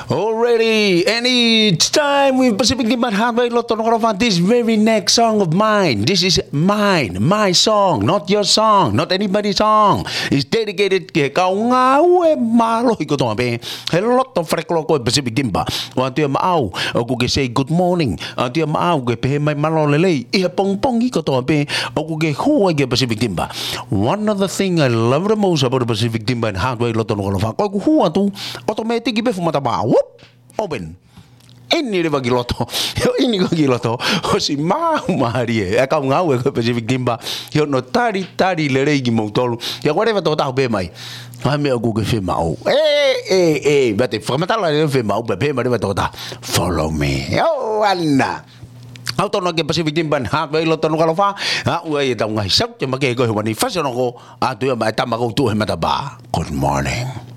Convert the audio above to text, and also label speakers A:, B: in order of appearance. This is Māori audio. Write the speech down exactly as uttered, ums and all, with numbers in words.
A: Already, any time we Pacific Dimban Hardway Lotto Nokorofa, this very next song of mine. This is mine, my song, not your song, not anybody's song. It's dedicated ke kau ngau e malo ko to be. Hello Lotto Freklo ko Pacific Dimba. Wa tu mau, aku ke say good morning. Tu mau ke pe mai malo lele. I pong pong ko to be. Aku ke ho ke Pacific Dimba. One of the thing I love the most about the Pacific Dimban Hardway Lotto Nokorofa. Ko ho tu automatic be fumata ba. Whoop, open. Ini dia bagi loto. Ini bagi loto. O si mau mahari e. Kau ngau e ko Pacific Dimba. Yo no tari tari lerei gi moutolu. Ya whatever to tau be mai. Ame aku ke fe mau. Eh eh eh, bate famatala le fe mau be mai be to ta. Follow me. Oh anna. Auto no ke Pacific Dimban ha be loto no kalofa. Ha ua e tau ngai sak te make ko wani fashion ko. A tu ma ta ma ko tu he mata ba. Good morning.